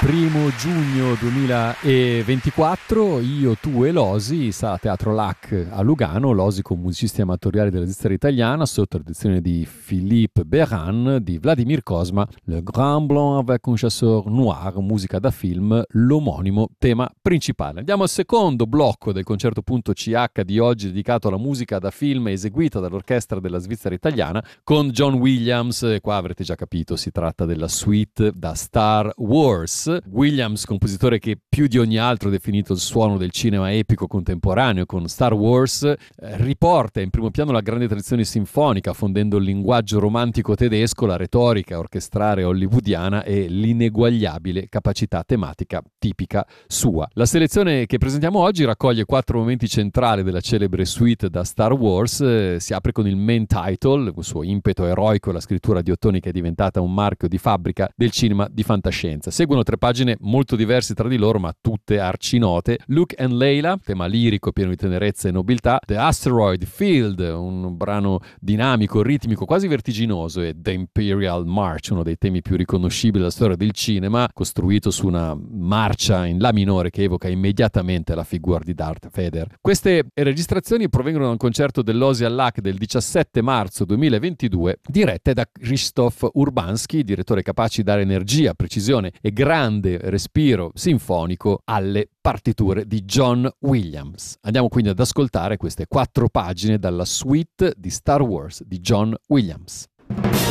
Primo giugno 2024, io, tu e Losi, sala Teatro LAC a Lugano, Losi con musicisti amatoriali della Svizzera italiana, sotto la direzione di Philippe Beran, di Vladimir Cosma, Le Grand Blanc avec un chasseur noir, musica da film, l'omonimo tema principale. Andiamo al secondo blocco del concerto punto CH di oggi, dedicato alla musica da film eseguita dall'orchestra della Svizzera italiana, con John Williams. Qua avrete già capito, si tratta della suite da Star Wars. Williams, compositore che più di ogni altro ha definito il suono del cinema epico contemporaneo con Star Wars, riporta in primo piano la grande tradizione sinfonica, fondendo il linguaggio romantico tedesco, la retorica orchestrale hollywoodiana e l'ineguagliabile capacità tematica tipica sua. La selezione che presentiamo oggi raccoglie 4 momenti centrali della celebre suite da Star Wars. Si apre con il main title, il suo impeto eroico e la scrittura di Ottoni che è diventata un marchio di fabbrica del cinema di fantascienza. Seguono 3 pagine molto diverse tra di loro, ma tutte arcinote. Luke and Layla, tema lirico pieno di tenerezza e nobiltà. The Asteroid Field, un brano dinamico, ritmico, quasi vertiginoso. E The Imperial March, uno dei temi più riconoscibili della storia del cinema, costruito su una marcia in La minore che evoca immediatamente la figura di Darth Vader. Queste registrazioni provengono da un concerto dell'Osi al LAC del 17 marzo 2022, dirette da Krzysztof Urbanski, direttore capace di dare energia, precisione e grande respiro sinfonico alle partiture di John Williams. Andiamo quindi ad ascoltare queste 4 pagine dalla suite di Star Wars di John Williams.